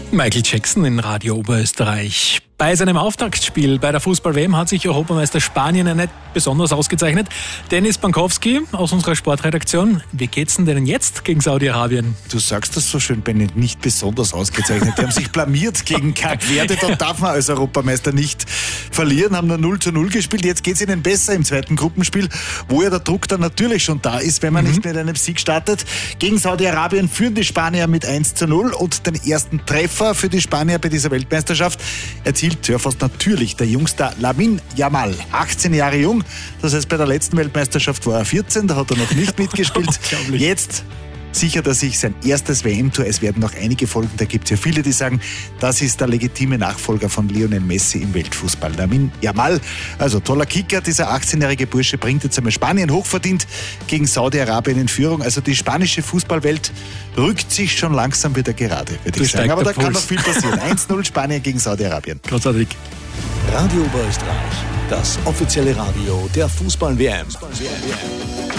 Michael Jackson in Radio Oberösterreich. Bei seinem Auftaktspiel bei der Fußball-WM hat sich Europameister Spanien ja nicht besonders ausgezeichnet. Dennis Bankowski aus unserer Sportredaktion. Wie geht's denn jetzt gegen Saudi-Arabien? Du sagst das so schön, Benny, nicht besonders ausgezeichnet. Die haben sich blamiert gegen Kap Verde. Da darf man als Europameister nicht verlieren. Haben nur 0:0 gespielt. Jetzt geht's ihnen besser im zweiten Gruppenspiel, wo ja der Druck dann natürlich schon da ist, wenn man nicht mit einem Sieg startet. Gegen Saudi-Arabien führen die Spanier mit 1:0 und den ersten Treffer für die Spanier bei dieser Weltmeisterschaft erzielt ja fast natürlich der Jungstar Lamine Yamal. 18 Jahre jung, das heißt bei der letzten Weltmeisterschaft war er 14, da hat er noch nicht mitgespielt. Jetzt sichert er sich sein erstes WM-Tor. Es werden noch einige folgen. Da gibt es ja viele, die sagen, das ist der legitime Nachfolger von Lionel Messi im Weltfußball. Lamine Yamal, also toller Kicker, dieser 18-jährige Bursche bringt jetzt einmal Spanien hochverdient gegen Saudi-Arabien in Führung. Also die spanische Fußballwelt rückt sich schon langsam wieder gerade, würde ich sagen. Aber da kann noch viel passieren. 1:0 Spanien gegen Saudi-Arabien. Großartig. Radio Oberösterreich, das offizielle Radio der Fußball-WM.